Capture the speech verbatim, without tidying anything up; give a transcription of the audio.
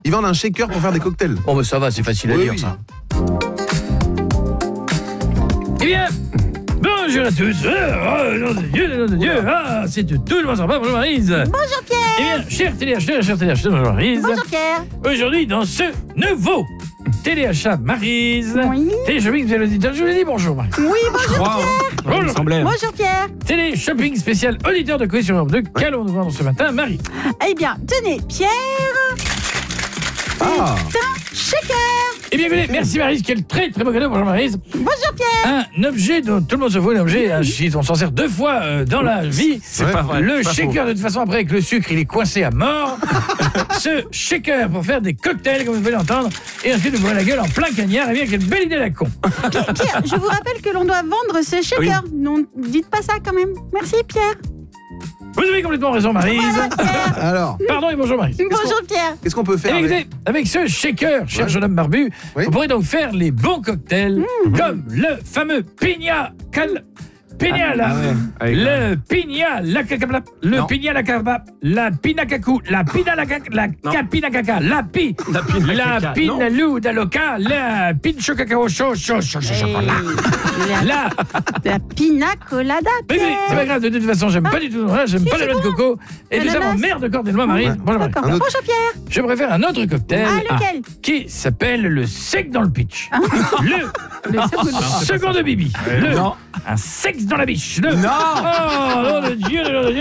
Ils vendent un shaker pour faire des cocktails. Oh bah ça va, c'est facile à Oui, dire oui. ça. Eh bien, bonjour à tous. Oh, nom de Dieu, nom de Dieu. Ah, c'est tout le monde sympa. Bonjour Maryse. Bonjour Pierre. Eh bien, chers téléacheteurs, chers téléacheteurs, bonjour Maryse. Bonjour Pierre. Aujourd'hui, dans ce nouveau téléachat Maryse, Oui. Télé-shopping, vous allez dire, je vous l'ai dit, bonjour Maryse. Oui, bonjour Crois, hein. Pierre. Il me semblait. Bonjour Pierre. Télé-shopping spécial auditeur de Quiz sur Europe deux. Qu'allons-nous voir ce matin, Marie? Eh bien, tenez, Pierre, Ah, un shaker. Eh bien, écoutez, merci Maryse, quel très très beau cadeau, bonjour Maryse. Bonjour Pierre. Un objet dont tout le monde se fout, un objet, un shit, on s'en sert deux fois euh, dans la vie. C'est Ouais. pas vrai. Le c'est pas shaker, faux. de toute façon, après, avec le sucre, il est coincé à mort. Ce shaker pour faire des cocktails, comme vous pouvez l'entendre, et ensuite vous bourrez la gueule en plein cagnard. Eh bien, quelle belle idée, la con. Pierre, je vous rappelle que l'on doit vendre ce shaker. Non, dites pas ça quand même. Merci Pierre. Vous avez complètement raison, Maryse. Voilà, Pierre. alors, Pardon et bonjour, Maryse. Bonjour Pierre. qu'est-ce qu'on peut Eh faire bien, avec... écoutez, avec ce shaker, cher jeune homme barbu, Oui. vous pourrez donc faire les bons cocktails, comme le fameux Pina Cal... Pina la... Ah ouais, avec le Pina la cacabla, le Non. Pina la cacaba, la Pina cacou, la Pina la caca, la Non. capina caca, la pi, La pina la caca, Pina non. lou d'aloca, la pincho cacao chaud chaud chaud chaud chocolat. Et La... la, la pina colada, Mais oui, c'est pas Pierre. grave, de toute façon, j'aime pas du tout, voilà, j'aime Si, pas c'est la noix de bon. coco, et tout ça Ananas. m'emmerde de moi Maryse. Bonjour, Maryse. D'accord. Un autre. Bonjour Pierre. Je préfère un autre cocktail Ah, lequel qui s'appelle le sec dans le pitch. Le, le second de Bibi. Le, Non. un sexe dans la biche. Le, Non. Oh, nom de Dieu, nom de Dieu.